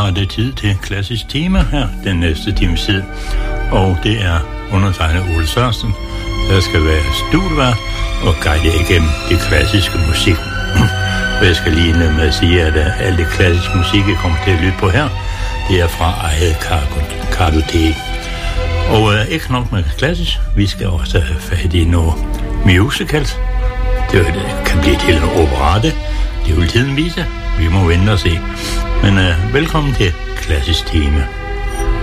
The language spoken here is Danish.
er det tid til klassisk tema her den næste times tid. Og det er undertegnet Ole Sørensen, der skal være studievært og guide igennem det klassiske musik. Og jeg skal lige med at sige, at alt det klassiske musik, jeg kommer til at lytte på her, det er fra eget kartotek. Og ikke nok med klassisk, vi skal også have fat i noget musicals. Det kan blive til en operette. Det vil tiden vise. Vi må vente og se. Men velkommen til klassisk tema.